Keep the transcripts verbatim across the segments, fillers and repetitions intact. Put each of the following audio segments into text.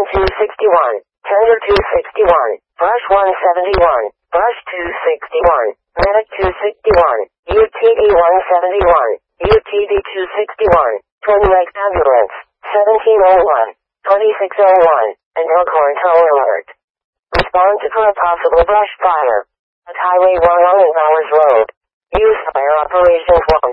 two sixty-one, Tender two sixty-one, Brush one seventy-one, Brush two sixty-one, Medic two sixty-one, U T D one seventy-one, U T D two sixty-one, Twin Lakes Ambulance, seventeen oh one, twenty-six oh one, and Elkhorn Tow Alert. Respond to a possible brush fire at Highway one on Bowers Road. Use Fire Operations one.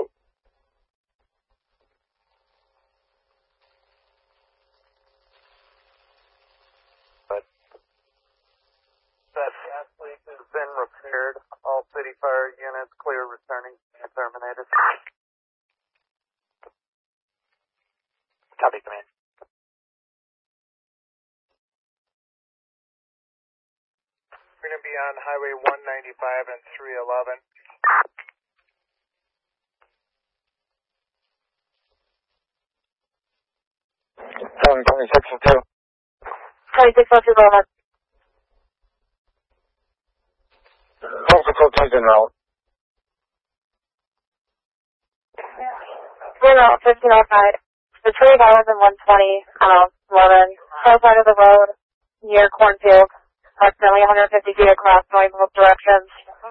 That gas leak has been repaired. All city fire units clear, returning and terminated. Copy, command. We're going to be on Highway one ninety-five and three eleven. seven twenty-six oh two. twenty-six oh two, go ahead. twenty-six oh two is en route. We're out fifteen oh five. Between hours and one twenty, um, eleven, south side of the road, near Cornfield, approximately one hundred fifty feet across, going both directions.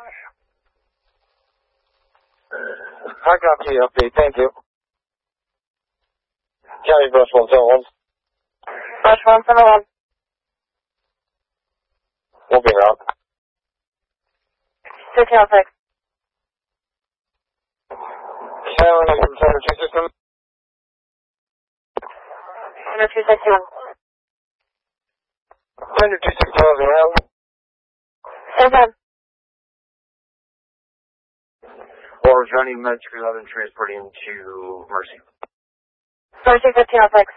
I got the update, thank you. County Brush one seven one. Brush one seven one. We'll be out. fifteen oh six. Carolyn, is from Tender two sixty-one. Tender two sixty-one. Tender two sixty-one is around. Same time. Or Johnny Med two eleven transporting to Mercy. Mercy fifteen oh six.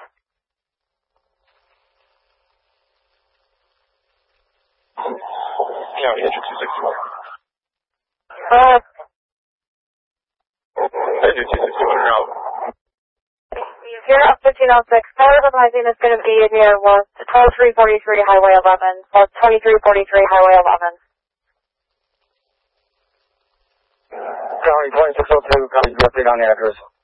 County Tender two sixty-one. Uh, Tender two sixty-one are out. You're up fifteen oh six. Power advising is going to be near twelve three forty-three Highway eleven, or twenty-three forty-three Highway eleven. County twenty-six oh two, got the update on the address.